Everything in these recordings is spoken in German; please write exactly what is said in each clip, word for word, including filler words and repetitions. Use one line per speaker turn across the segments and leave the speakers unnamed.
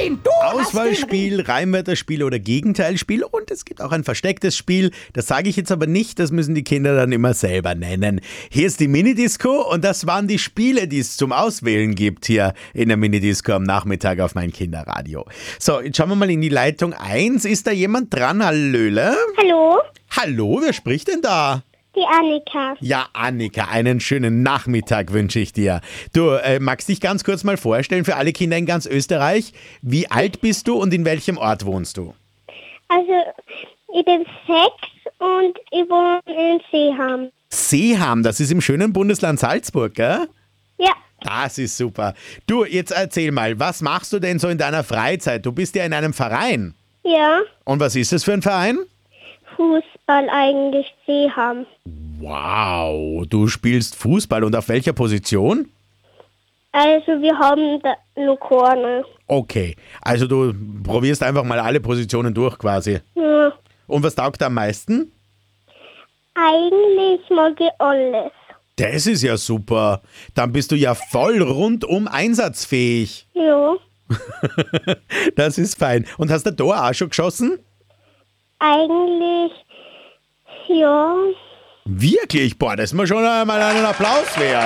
den, du
Auswahlspiel, Reimwörterspiel oder Gegenteilspiel und es gibt auch ein verstecktes Spiel. Das sage ich jetzt aber nicht, das müssen die Kinder dann immer selber nennen. Hier ist die Minidisco und das waren die Spiele, die es zum Auswählen gibt hier in der Minidisco am Nachmittag auf mein Kinderradio. So, jetzt schauen wir mal in die Leitung eins. Ist da jemand dran? Hallöle?
Hallo,
Hallo, wer spricht denn da?
die Annika.
Ja, Annika, einen schönen Nachmittag wünsche ich dir. Du, äh, magst dich ganz kurz mal vorstellen für alle Kinder in ganz Österreich? Wie alt bist du und in welchem Ort wohnst du?
Also, ich bin sechs und ich wohne in Seeham.
Seeham, das ist im schönen Bundesland Salzburg, gell?
Ja,
Das ist super. Du, jetzt erzähl mal, was machst du denn so in deiner Freizeit? Du bist ja in einem Verein.
ja,
Und was ist das für ein Verein?
Fußball eigentlich Seeham.
Wow, du spielst Fußball und auf welcher Position?
Also, wir haben da nur Corner.
Okay, also du probierst einfach mal alle Positionen durch quasi.
Ja,
Und was taugt am meisten?
eigentlich mag ich alles.
Das ist ja super. Dann bist du ja voll rundum einsatzfähig.
Ja,
Das ist fein. Und hast du Tor auch schon geschossen?
eigentlich, ja,
Wirklich? Boah, das ist mir schon einmal einen Applaus wert.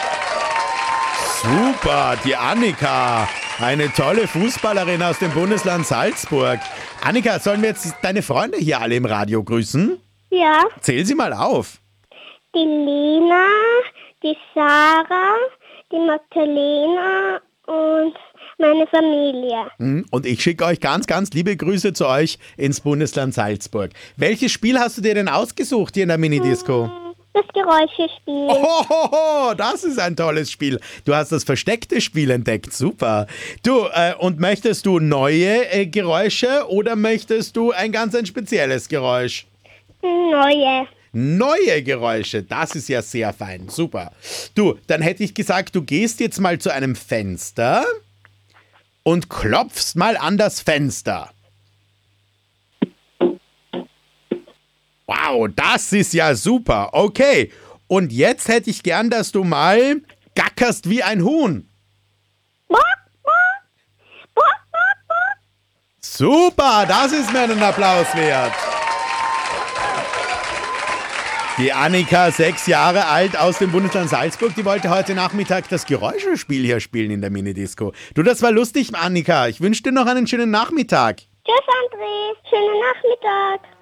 Super, die Annika. Eine tolle Fußballerin aus dem Bundesland Salzburg. Annika, sollen wir jetzt deine Freunde hier alle im Radio grüßen?
ja,
Zähl sie mal auf.
die Lena, die Sarah, die Magdalena und meine Familie.
Hm, Und ich schicke euch ganz, ganz liebe Grüße zu euch ins Bundesland Salzburg. Welches Spiel hast du dir denn ausgesucht hier in der Minidisco?
Das Geräuschespiel.
Hohoho, das ist ein tolles Spiel. Du hast das versteckte Spiel entdeckt. Super. Du, äh, und möchtest du neue äh, Geräusche oder möchtest du ein ganz ein spezielles Geräusch?
Neue.
Neue Geräusche, das ist ja sehr fein. Super. Du, dann hätte ich gesagt, du gehst jetzt mal zu einem Fenster und klopfst mal an das Fenster. Wow, das ist ja super. Okay, und jetzt hätte ich gern, dass du mal gackerst wie ein Huhn.
Bock, bock, bock, bock, bock.
Super, das ist mir einen Applaus wert. Die Annika, sechs Jahre alt, aus dem Bundesland Salzburg, die wollte heute Nachmittag das Geräuschespiel hier spielen in der Minidisco. Du, das war lustig, Annika. Ich wünsche dir noch einen schönen Nachmittag.
Tschüss, André. Schönen Nachmittag.